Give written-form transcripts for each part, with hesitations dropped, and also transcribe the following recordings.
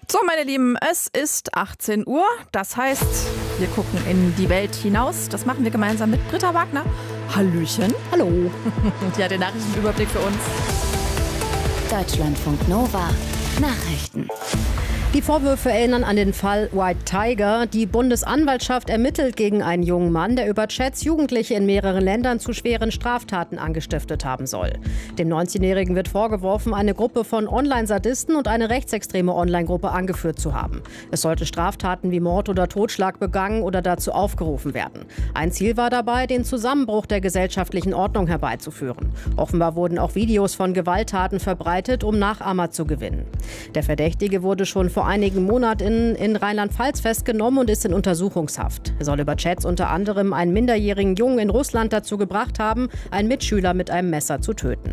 So, meine Lieben, es ist 18 Uhr. Das heißt, wir gucken in die Welt hinaus. Das machen wir gemeinsam mit Britta Wagner. Hallöchen. Hallo. Die hat den Nachrichtenüberblick für uns. Deutschlandfunk Nova. Nachrichten. Die Vorwürfe erinnern an den Fall White Tiger. Die Bundesanwaltschaft ermittelt gegen einen jungen Mann, der über Chats Jugendliche in mehreren Ländern zu schweren Straftaten angestiftet haben soll. Dem 19-Jährigen wird vorgeworfen, eine Gruppe von Online-Sadisten und eine rechtsextreme Online-Gruppe angeführt zu haben. Es sollte Straftaten wie Mord oder Totschlag begangen oder dazu aufgerufen werden. Ein Ziel war dabei, den Zusammenbruch der gesellschaftlichen Ordnung herbeizuführen. Offenbar wurden auch Videos von Gewalttaten verbreitet, um Nachahmer zu gewinnen. Der Verdächtige wurde schon vor einigen Monaten in Rheinland-Pfalz festgenommen und ist in Untersuchungshaft. Er soll über Chats unter anderem einen minderjährigen Jungen in Russland dazu gebracht haben, einen Mitschüler mit einem Messer zu töten.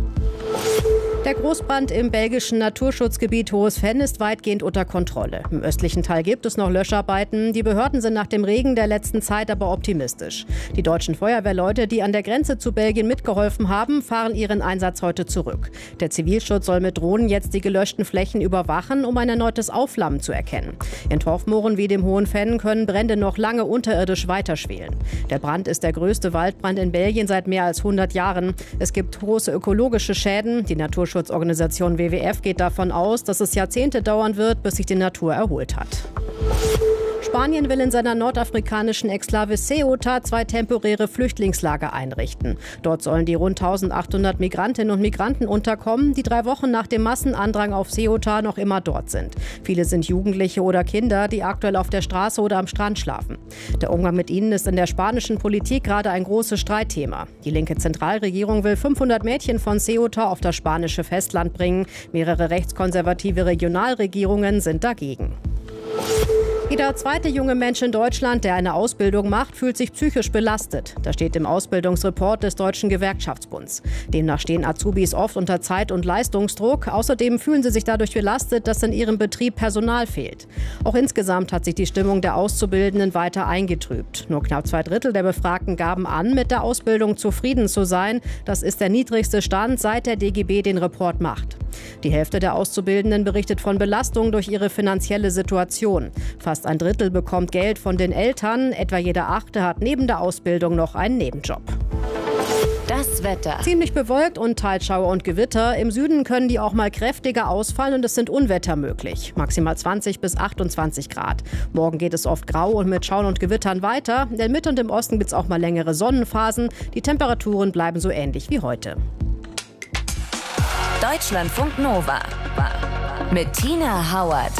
Der Großbrand im belgischen Naturschutzgebiet Hohes Venn ist weitgehend unter Kontrolle. Im östlichen Teil gibt es noch Löscharbeiten. Die Behörden sind nach dem Regen der letzten Zeit aber optimistisch. Die deutschen Feuerwehrleute, die an der Grenze zu Belgien mitgeholfen haben, fahren ihren Einsatz heute zurück. Der Zivilschutz soll mit Drohnen jetzt die gelöschten Flächen überwachen, um ein erneutes Aufflammen zu erkennen. In Torfmooren wie dem Hohen Venn können Brände noch lange unterirdisch weiterschwelen. Der Brand ist der größte Waldbrand in Belgien seit mehr als 100 Jahren. Es gibt große ökologische Schäden. Die Naturschutzorganisation WWF geht davon aus, dass es Jahrzehnte dauern wird, bis sich die Natur erholt hat. Spanien will in seiner nordafrikanischen Exklave Ceuta 2 temporäre Flüchtlingslager einrichten. Dort sollen die rund 1800 Migrantinnen und Migranten unterkommen, die 3 Wochen nach dem Massenandrang auf Ceuta noch immer dort sind. Viele sind Jugendliche oder Kinder, die aktuell auf der Straße oder am Strand schlafen. Der Umgang mit ihnen ist in der spanischen Politik gerade ein großes Streitthema. Die linke Zentralregierung will 500 Mädchen von Ceuta auf das spanische Festland bringen. Mehrere rechtskonservative Regionalregierungen sind dagegen. Jeder zweite junge Mensch in Deutschland, der eine Ausbildung macht, fühlt sich psychisch belastet. Das steht im Ausbildungsreport des Deutschen Gewerkschaftsbunds. Demnach stehen Azubis oft unter Zeit- und Leistungsdruck. Außerdem fühlen sie sich dadurch belastet, dass in ihrem Betrieb Personal fehlt. Auch insgesamt hat sich die Stimmung der Auszubildenden weiter eingetrübt. Nur knapp 2/3 der Befragten gaben an, mit der Ausbildung zufrieden zu sein. Das ist der niedrigste Stand, seit der DGB den Report macht. Die Hälfte der Auszubildenden berichtet von Belastung durch ihre finanzielle Situation. Fast 1/3 bekommt Geld von den Eltern. Etwa jeder 8. hat neben der Ausbildung noch einen Nebenjob. Das Wetter. Ziemlich bewölkt und teils Schauer und Gewitter. Im Süden können die auch mal kräftiger ausfallen und es sind Unwetter möglich. Maximal 20 bis 28 Grad. Morgen geht es oft grau und mit Schauern und Gewittern weiter. In der Mitte und im Osten gibt es auch mal längere Sonnenphasen. Die Temperaturen bleiben so ähnlich wie heute. Deutschlandfunk Nova. Mit Tina Hauert.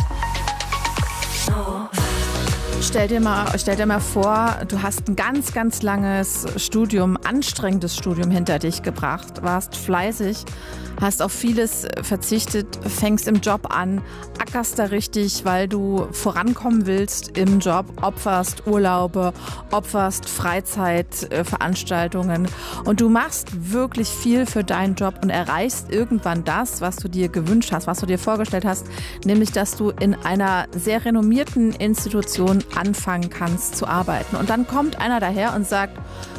Stell dir mal vor, du hast ein ganz, ganz langes Studium, anstrengendes Studium hinter dich gebracht, warst fleißig, hast auf vieles verzichtet, fängst im Job an, ackerst da richtig, weil du vorankommen willst im Job, opferst Urlaube, opferst Freizeitveranstaltungen und du machst wirklich viel für deinen Job und erreichst irgendwann das, was du dir gewünscht hast, was du dir vorgestellt hast, nämlich, dass du in einer sehr renommierten Institution anfangen kannst zu arbeiten. Und dann kommt einer daher und sagt,